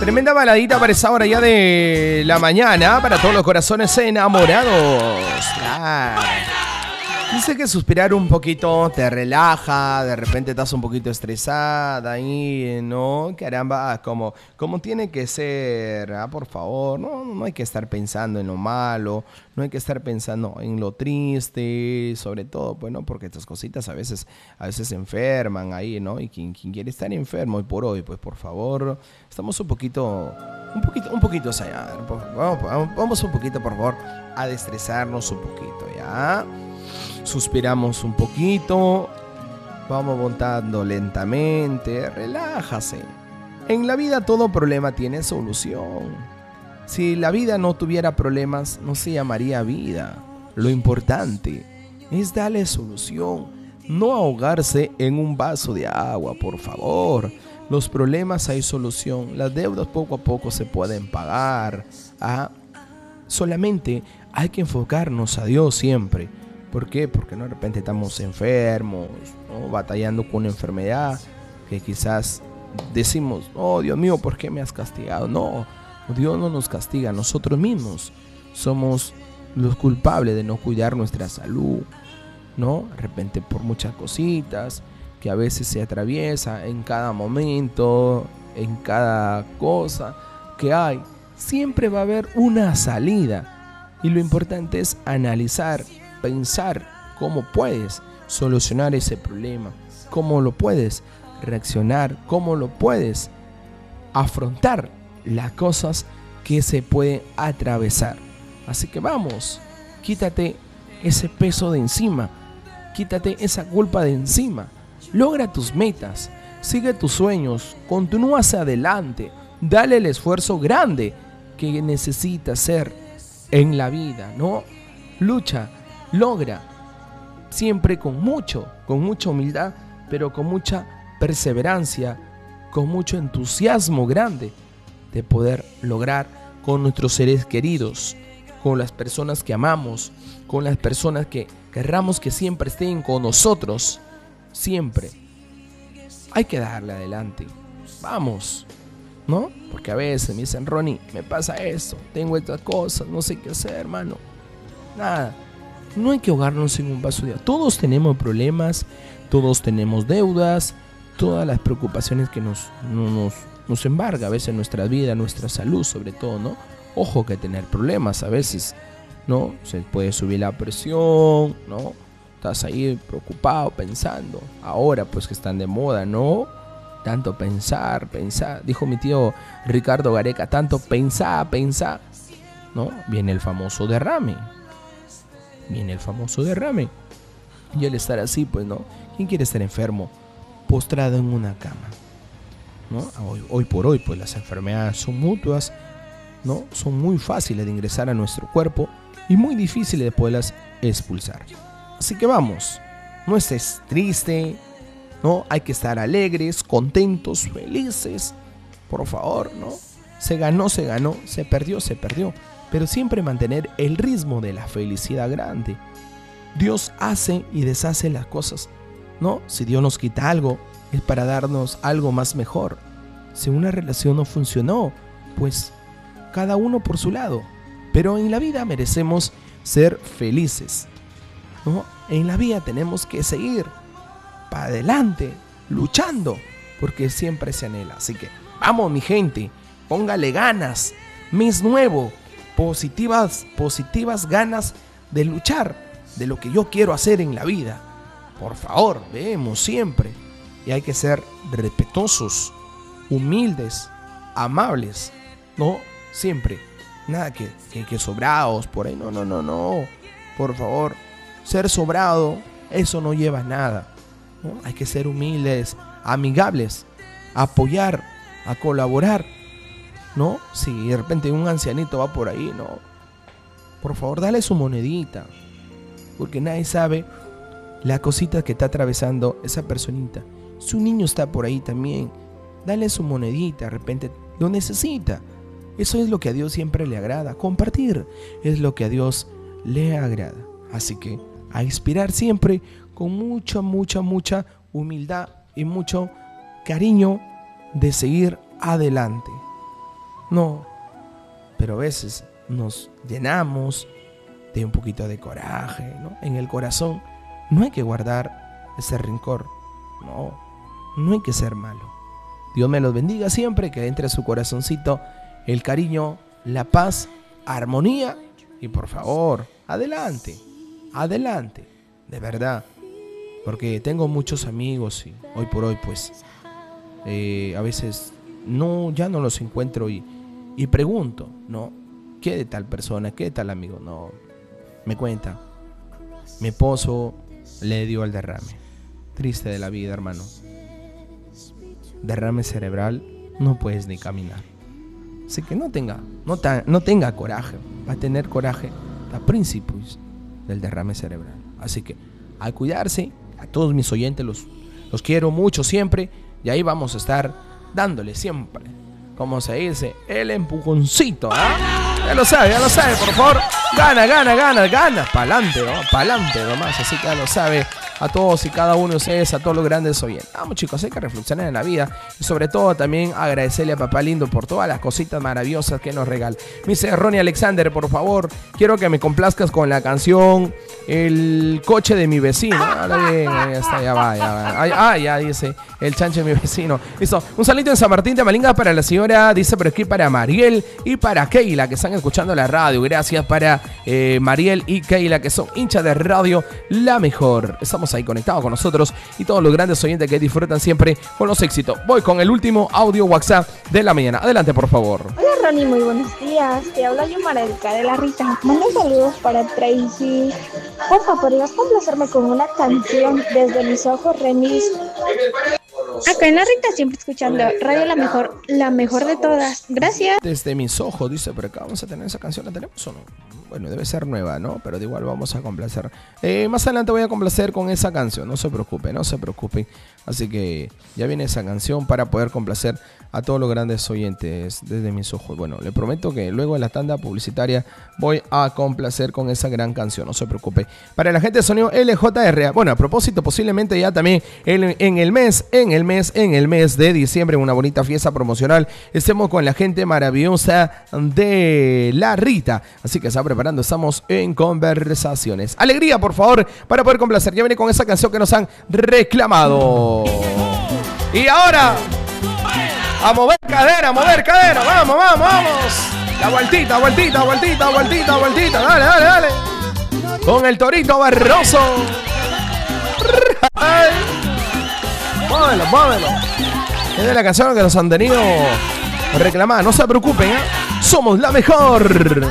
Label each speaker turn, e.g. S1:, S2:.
S1: Tremenda baladita para esa hora ya de la mañana, para todos los corazones enamorados. Claro. Dice que suspirar un poquito te relaja, de repente estás un poquito estresada ahí, ¿no? Caramba, como tiene que ser, por favor, no hay que estar pensando en lo malo, no hay que estar pensando en lo triste, sobre todo, pues, ¿no? Porque estas cositas a veces enferman ahí, ¿no? Y quien quiere estar enfermo hoy por hoy, pues, por favor, estamos un poquito allá, vamos un poquito, por favor, a destresarnos un poquito, ¿ya? Suspiramos un poquito, vamos montando lentamente, relájase. En la vida todo problema tiene solución. Si la vida no tuviera problemas, no se llamaría vida. Lo importante es darle solución, no ahogarse en un vaso de agua, por favor. Los problemas hay solución, las deudas poco a poco se pueden pagar. Solamente hay que enfocarnos a Dios siempre. ¿Por qué? Porque no de repente estamos enfermos, ¿no? Batallando con una enfermedad que quizás decimos, oh Dios mío, ¿por qué me has castigado? No, Dios no nos castiga, nosotros mismos somos los culpables de no cuidar nuestra salud, ¿no? De repente por muchas cositas que a veces se atraviesa en cada momento, en cada cosa que hay, siempre va a haber una salida. Y lo importante es analizar, pensar cómo puedes solucionar ese problema, cómo lo puedes reaccionar, cómo lo puedes afrontar las cosas que se pueden atravesar. Así que vamos, quítate ese peso de encima, quítate esa culpa de encima, logra tus metas, sigue tus sueños, continúa hacia adelante, dale el esfuerzo grande que necesitas hacer en la vida, ¿no? Lucha, logra, siempre con mucha humildad, pero con mucha perseverancia, con mucho entusiasmo grande de poder lograr con nuestros seres queridos, con las personas que amamos, con las personas que querramos que siempre estén con nosotros, siempre. Hay que darle adelante, vamos, ¿no? Porque a veces me dicen, Ronnie, me pasa esto, tengo estas cosas, no sé qué hacer, hermano. Nada. No hay que ahogarnos en un vaso de agua. Todos tenemos problemas, todos tenemos deudas, todas las preocupaciones que nos embarga a veces nuestra vida, nuestra salud sobre todo, ¿no? Ojo que tener problemas a veces, ¿no? Se puede subir la presión, ¿no? Estás ahí preocupado, pensando. Ahora pues que están de moda, ¿no? Tanto pensar, dijo mi tío Ricardo Gareca, tanto pensar, ¿no? Viene el famoso derrame. Y al estar así, pues, ¿no? ¿Quién quiere estar enfermo, postrado en una cama? ¿No? Hoy por hoy, pues las enfermedades son mutuas, ¿no? Son muy fáciles de ingresar a nuestro cuerpo y muy difíciles de poderlas expulsar. Así que vamos, no estés triste, ¿no? Hay que estar alegres, contentos, felices, por favor, ¿no? Se ganó, se perdió, pero siempre mantener el ritmo de la felicidad grande. Dios hace y deshace las cosas, ¿no? Si Dios nos quita algo, es para darnos algo más mejor. Si una relación no funcionó, pues cada uno por su lado. Pero en la vida merecemos ser felices, ¿no? En la vida tenemos que seguir para adelante, luchando, porque siempre se anhela. Así que vamos, mi gente, póngale ganas, mes nuevo, positivas ganas de luchar, de lo que yo quiero hacer en la vida. Por favor, vemos siempre. Y hay que ser respetuosos, humildes, amables, ¿no? Siempre. Nada que sobrados por ahí. No. Por favor, ser sobrado, eso no lleva a nada, ¿no? Hay que ser humildes, amigables, apoyar, a colaborar, ¿no? Si de repente un ancianito va por ahí, no. Por favor, dale su monedita, porque nadie sabe la cosita que está atravesando esa personita. Si un niño está por ahí también, dale su monedita, de repente lo necesita. Eso es lo que a Dios siempre le agrada. Compartir es lo que a Dios le agrada. Así que a inspirar siempre con mucha humildad y mucho cariño de seguir adelante. No, pero a veces nos llenamos de un poquito de coraje, ¿no? En el corazón no hay que guardar ese rencor, no hay que ser malo. Dios me los bendiga siempre, que entre a su corazoncito el cariño, la paz, armonía y por favor, adelante, de verdad, porque tengo muchos amigos y hoy por hoy pues a veces ya no los encuentro y pregunto, ¿no? ¿Qué de tal persona? ¿Qué de tal amigo? No, me cuenta, mi esposo le dio el derrame. Triste de la vida, hermano. Derrame cerebral, no puedes ni caminar. Así que no tenga coraje. Va a tener coraje a principios del derrame cerebral. Así que a cuidarse. A todos mis oyentes los quiero mucho siempre. Y ahí vamos a estar dándole siempre, como se dice, el empujoncito, ¿eh? Ya lo sabe, por favor. Gana. Pa'lante nomás. Así que ya lo sabe. A todos y cada uno de ustedes, a todos los grandes oyentes. Vamos, chicos, hay que reflexionar en la vida. Y sobre todo también agradecerle a Papá Lindo por todas las cositas maravillosas que nos regala. Me dice Ronnie Alexander, por favor, quiero que me complazcas con la canción El coche de mi vecino. Ahora bien, ya está, ya va. Ya dice el chancho de mi vecino. Listo, un saludo en San Martín de Malinga para la señora, dice por aquí para Mariel y para Keila, que están escuchando la radio. Gracias para Mariel y Keila, que son hinchas de radio La Mejor. Estamos ahí conectados con nosotros y todos los grandes oyentes que disfrutan siempre con los éxitos. Voy con el último audio WhatsApp de la mañana. Adelante, por favor.
S2: Hola, Ronnie, muy buenos días. Te habla Yomara de la Rita. Mando saludos para Tracy. Porfa, ¿podrías complacerme con una canción Desde mis ojos, remix? Acá en la Rita, siempre escuchando Radio la mejor de todas. Gracias.
S1: Desde mis ojos, dice, pero acá vamos a tener esa canción. ¿La tenemos o no? Bueno, debe ser nueva, ¿no? Pero de igual vamos a complacer. Más adelante voy a complacer con esa canción. No se preocupen. Así que ya viene esa canción para poder complacer a todos los grandes oyentes Desde mis ojos. Bueno, le prometo que luego en la tanda publicitaria voy a complacer con esa gran canción. No se preocupe. Para la gente de sonido LJR. Bueno, a propósito, posiblemente ya también en el mes de diciembre, una bonita fiesta promocional, estemos con la gente maravillosa de La Rita. Así que está preparando, estamos en conversaciones. Alegría, por favor, para poder complacer. Ya viene con esa canción que nos han reclamado. Y ahora, a mover cadera. Vamos. La vueltita. Dale. Con el Torito Barroso. Muévelo. Es la canción que nos han tenido reclamada. No se preocupen, ¿eh? Somos la mejor.